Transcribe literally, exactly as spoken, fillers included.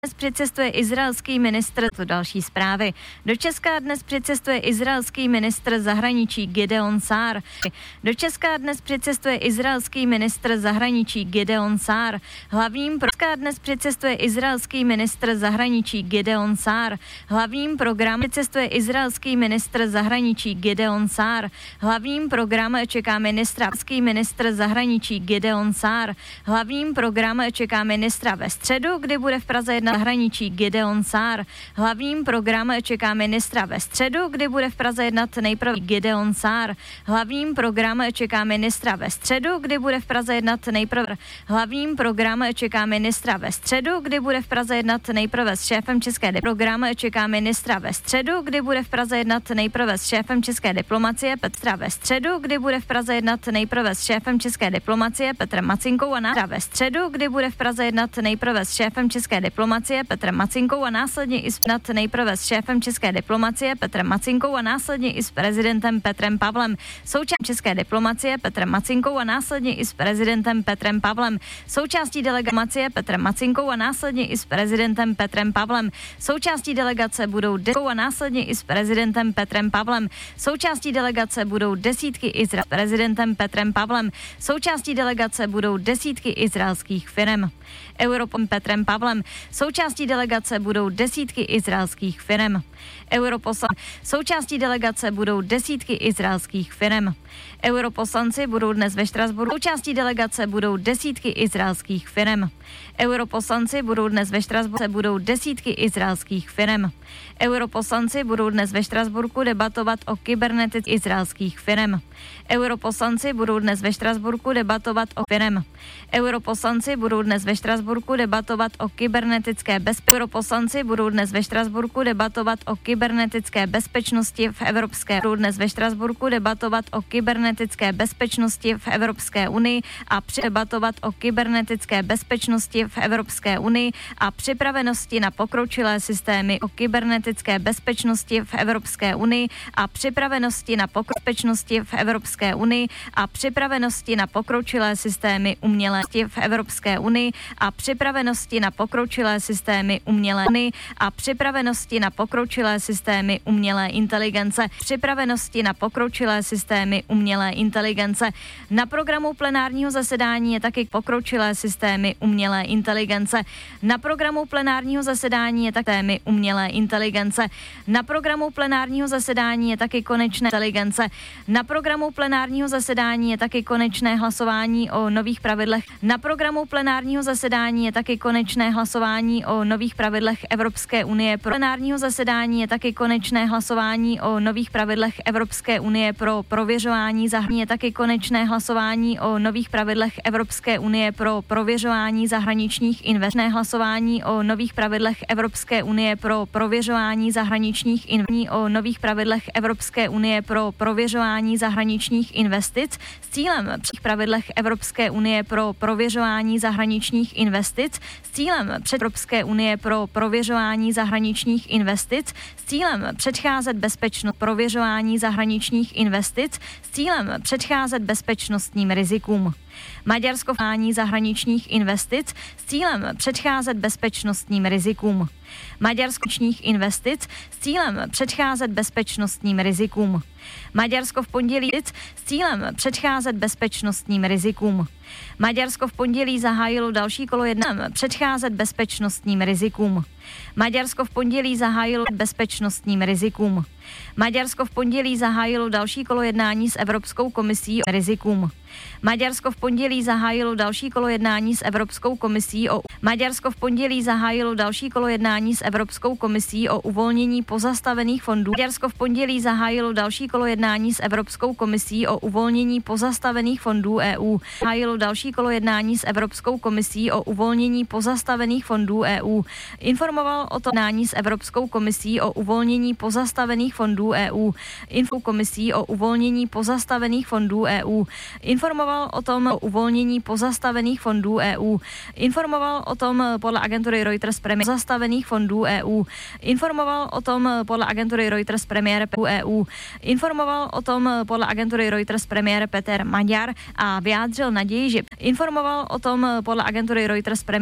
Dnes přicestuje izraelský ministr, to další zprávy. Do Česka dnes přicestuje izraelský ministr zahraničí Gideon Sár. Do Česka dnes přicestuje izraelský ministr zahraničí Gideon Sár. Hlavním pro dnes přicestuje izraelský ministr zahraničí Gideon Sár. Hlavním programem přicestuje izraelský ministr zahraničí Gideon Sár. Hlavním programem čeká ministra ministr zahraničí Gideon Sár. Hlavním programem čeká ministra ve středu, kdy bude v Praze jedna zahraničí Gideon Sár. Hlavním programem čeká ministra ve středu, kdy bude v Praze jednat nejprve Gideon Sár. Hlavním programem čeká ministra ve středu, kdy bude v Praze jednat nejprve. Hlavním programem čeká ministra ve středu, kdy bude v Praze jednat nejprve s šéfem české diplomacie. čeká ministra ve středu, kdy bude v Praze jednat nejprve s šéfem české diplomacie Petra ve středu, kdy bude v Praze jednat nejprve s šéfem české diplomacie Petrem Macinkou a na ve středu, kdy bude v Praze jednat nejprve s šéfem české diplomacie Petrem Macinkou a následně i s nejprve s šéfem české diplomacie Petrem Macinkou a následně i s prezidentem Petrem Pavlem. Součástí české diplomacie Petrem Macinkou a následně i s prezidentem Petrem Pavlem. Součástí delegace Petrem Macinkou a následně i s prezidentem Petrem Pavlem. Součástí delegace budou desítky a následně i s prezidentem Petrem Pavlem. Součástí delegace budou desítky Izrael s prezidentem Petrem Pavlem. Součástí delegace budou desítky izraelských firem. Europom Petrem Pavlem. Součástí delegace budou desítky izraelských firem. Europoslan. Součástí delegace budou desítky izraelských firem. Europoslanci budou dnes ve Štrasburku. Součástí delegace budou desítky izraelských firem. Europoslanci budou dnes ve Štrasburku budou desítky izraelských firem. Europoslanci budou dnes ve Štrasburku debatovat o kybernetických izraelských firem. Europoslanci budou dnes ve Štrasburku debatovat o firem. Europoslanci budou dnes ve Štrasburku debatovat o kybernetické bezpečnosti. Europoslanci budou dnes ve Štrasburku debatovat o kybernetické bezpečnosti v Evropské budou dnes ve Štrasburku debatovat o kybernetické bezpečnosti v Evropské unii a debatovat o kybernetické bezpečnosti v Evropské unii a připravenosti na pokročilé systémy o kybernetické bezpečnosti v Evropské unii a připravenosti na bezpečnosti v Evropské unii a připravenosti na pokročilé systémy umělé v Evropské unii a připravenosti na pokročilé systémy umělé a připravenosti na pokročilé systémy umělé inteligence. Připravenosti na pokročilé systémy umělé inteligence. Na programu plenárního zasedání je taky pokročilé systémy umělé inteligence. Na programu plenárního zasedání je také systémy umělé inteligence. Na programu plenárního zasedání je taky konečné inteligence. Na programu plenárního zasedání je taky konečné hlasování o nových pravidlech. Na programu plenárního zasedání je taky konečné hlasování o nových pravidlech Evropské unie. Pro plenárního zasedání je taky konečné hlasování o nových pravidlech Evropské unie pro prověřování zahraničí. Je taky konečné hlasování o nových pravidlech Evropské unie pro prověřování zahraničních investic. Hlasování o nových pravidlech Evropské unie pro prověřování zahraničních investic. O nových pravidlech Evropské unie pro prověřování zahraničních investic s cílem při pravidlech Evropské unie pro prověřování zahraničních investic s cílem před Evropské unie pro prověřování zahraničních investic s cílem předcházet bezpečnost prověřování zahraničních investic s cílem předcházet bezpečnostním rizikům. Maďarsko v zahraničních investic s cílem předcházet bezpečnostním rizikům. Maďarskočních investic s cílem předcházet bezpečnostním rizikům. Maďarsko v pondělí s cílem předcházet bezpečnostním rizikům. Maďarsko v pondělí zahájilo další kolo jednání předcházet bezpečnostním rizikům. Maďarsko v pondělí zahájilo bezpečnostním rizikům. Maďarsko v pondělí zahájilo další kolo jednání s Evropskou komisí o rizikům. Maďarsko v pondělí zahájilo další kolo jednání s Evropskou komisí o Maďarsko v pondělí zahájilo další kolo jednání s Evropskou komisí o uvolnění pozastavených fondů. Maďarsko v pondělí zahájilo další kolo jednání s Evropskou komisí o uvolnění pozastavených fondů E U. Zahájilo další kolo jednání s Evropskou komisí o uvolnění pozastavených fondů E U. Informoval o tom jednání s Evropskou komisí o uvolnění pozastavených fondů E U. Info komisí o uvolnění pozastavených fondů E U. Informoval o tom o uvolnění pozastavených fondů E U. Informoval o tom podle agentury Reuters premiér pozastavených fondů E U. Informoval o tom podle agentury Reuters premiér E U. Informoval o tom podle agentury Reuters premiér Peter Maďar a vyjádřil naději, že informoval o tom podle agentury Reuters premiér